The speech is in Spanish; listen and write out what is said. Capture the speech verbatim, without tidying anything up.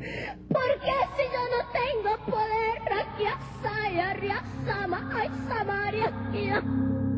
¿Por qué si yo no tengo poder? Rakia Saya Ria Sama Ay Samaria Kia.